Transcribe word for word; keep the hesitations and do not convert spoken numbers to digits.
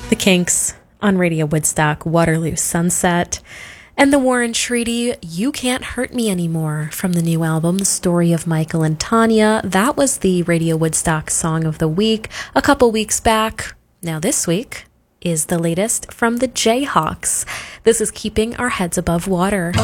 The Kinks on Radio Woodstock, Waterloo Sunset. And the Warren Treaty, You Can't Hurt Me Anymore, from the new album, The Story of Michael and Tanya. That was the Radio Woodstock Song of the Week a couple weeks back. Now this week is the latest from the Jayhawks. This is Keeping Our Heads Above Water.